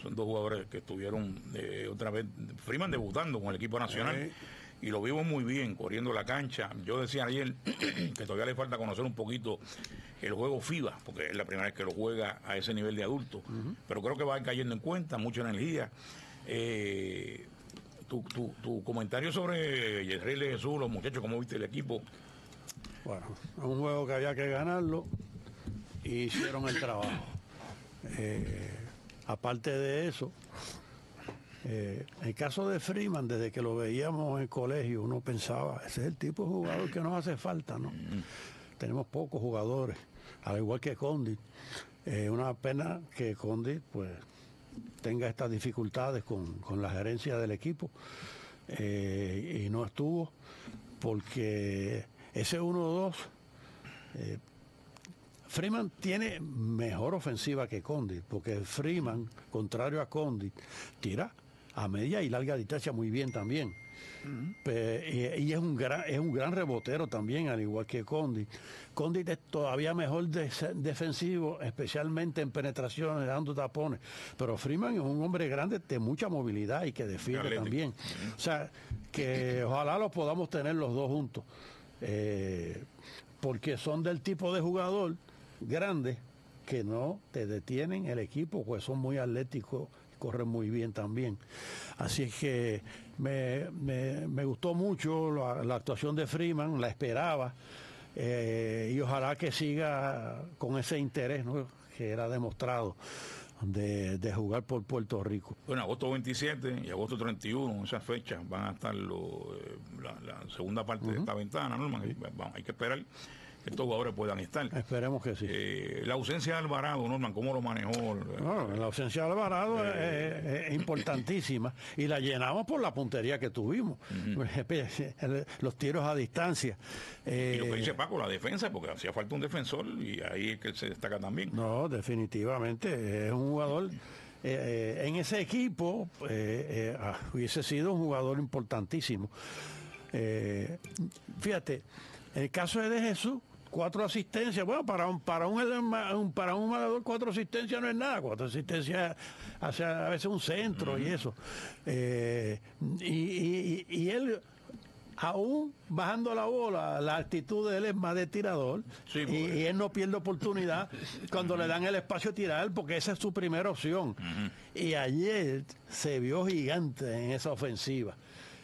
Son dos jugadores que estuvieron otra vez, Freeman debutando con el equipo nacional, y lo vimos muy bien, corriendo la cancha. Yo decía ayer que todavía le falta conocer un poquito el juego FIBA, porque es la primera vez que lo juega a ese nivel de adulto, pero creo que va a ir cayendo en cuenta, mucha energía. Tu comentario sobre Yerriel de Jesús, los muchachos, ¿cómo viste el equipo? Bueno, es un juego que había que ganarlo y hicieron el trabajo. Aparte de eso, el caso de Freeman, desde que lo veíamos en el colegio, uno pensaba, ese es el tipo de jugador que nos hace falta, ¿no? Tenemos pocos jugadores, al igual que Condit. Una pena que Condit, pues, tenga estas dificultades con la gerencia del equipo, y no estuvo, porque ese 1-2, Freeman tiene mejor ofensiva que Condit, porque Freeman, contrario a Condit, tira a media y larga distancia muy bien también. Y es un gran rebotero también, al igual que Condit. Condit es todavía mejor defensivo, especialmente en penetraciones, dando tapones. Pero Freeman es un hombre grande de mucha movilidad y que defiende también. O sea, que ojalá los podamos tener los dos juntos. Porque son del tipo de jugador grande que no te detienen el equipo, pues son muy atléticos, corren muy bien también. Así es que me gustó mucho la actuación de Freeman, la esperaba, y ojalá que siga con ese interés, ¿no?, que era demostrado de jugar por Puerto Rico. Bueno, agosto 27 y agosto 31, esas fechas van a estar la segunda parte de esta ventana, Norman. Hay que esperar que estos jugadores puedan estar. Esperemos que sí. La ausencia de Alvarado, Norman, ¿cómo lo manejó? Bueno, la ausencia de Alvarado es importantísima, y la llenamos por la puntería que tuvimos. Los tiros a distancia. Y lo que dice Paco, la defensa, porque hacía falta un defensor, y ahí es que él se destaca también. No, definitivamente, es un jugador... en ese equipo hubiese sido un jugador importantísimo. Fíjate, el caso de Jesús, 4 asistencias. Bueno, para un jugador 4 asistencias no es nada. 4 asistencias hace a veces un centro y eso. Y él, aún bajando la bola, la actitud de él es más de tirador. Sí, y él no pierde oportunidad cuando le dan el espacio a tirar, porque esa es su primera opción. Y ayer se vio gigante en esa ofensiva.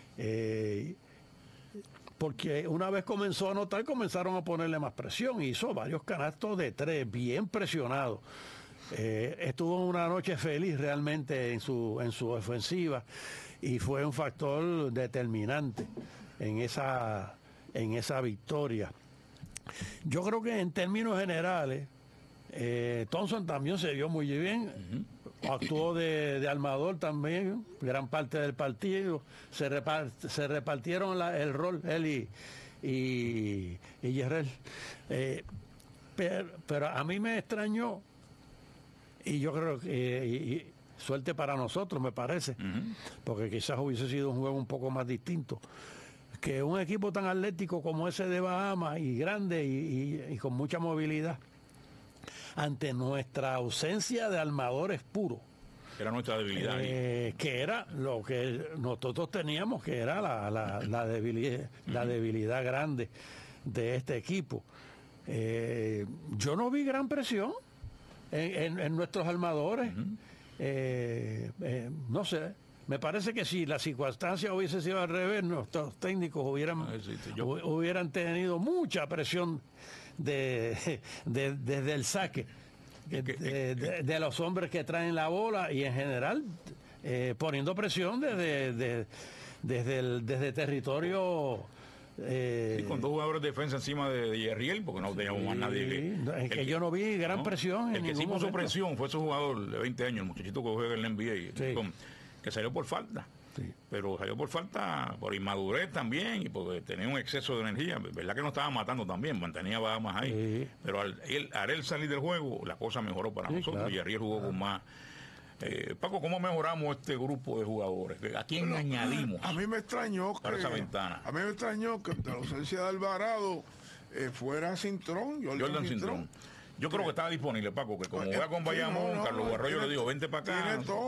Porque una vez comenzó a anotar, comenzaron a ponerle más presión. Hizo varios canastos de 3, bien presionado. Estuvo una noche feliz realmente en su ofensiva, y fue un factor determinante en esa victoria. Yo creo que en términos generales, Thompson también se vio muy bien. Actuó de armador también gran parte del partido. Se repartieron el rol él y Yerriel. Pero a mí me extrañó, y yo creo que suerte para nosotros, me parece, porque quizás hubiese sido un juego un poco más distinto, que un equipo tan atlético como ese de Bahamas, y grande y con mucha movilidad, ante nuestra ausencia de armadores puros, era nuestra debilidad, que era lo que nosotros teníamos, que era la debilidad grande de este equipo. Yo no vi gran presión en nuestros armadores. No sé, me parece que si la circunstancia hubiese sido al revés, nuestros técnicos hubieran tenido mucha presión desde el saque, de los hombres que traen la bola, y en general poniendo presión desde territorio. Con 2 jugadores de defensa encima de Yerriel, porque no teníamos más nadie. Es que yo no vi gran presión. El que sí puso presión fue ese jugador de 20 años, el muchachito que juega en la NBA, que salió por falta. Sí. Pero salió por falta, por inmadurez también, y porque tenía un exceso de energía. Verdad que no estaba matando también, mantenía Bahamas ahí. Sí. Pero al él salir del juego, la cosa mejoró para nosotros. Claro. Y Ariel jugó con más. Paco, ¿cómo mejoramos este grupo de jugadores? ¿A quién añadimos? A mí me extrañó esa ventana. A mí me extrañó que la ausencia de Alvarado fuera Cintrón, Jordan Cintrón. Yo creo que estaba disponible, Paco, que como juega con Bayamón, Carlos Arroyo le dijo, vente para acá.